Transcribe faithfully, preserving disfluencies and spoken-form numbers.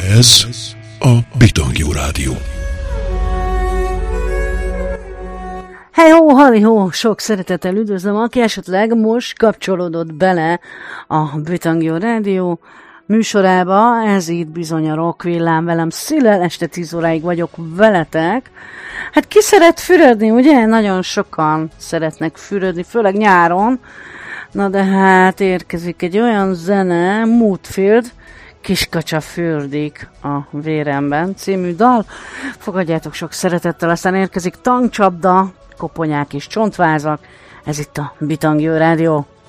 Ez a Bitangjú Rádió. Hey ho, hali ho, sok szeretettel üdvözlöm, aki esetleg most kapcsolódott bele a Bitangjú Rádió műsorába. Ez itt bizony a Rock Villám, velem Szilel, este tíz óráig vagyok veletek. Hát ki szeret fürödni, ugye? Nagyon sokan szeretnek fürödni, főleg nyáron. Na de hát érkezik egy olyan zene, Moodfield, Kiskacsa fürdik a véremben című dal. Fogadjátok sok szeretettel, aztán érkezik Tankcsapda, Koponyák és csontvázak. Ez itt a Bitangjú Rádió.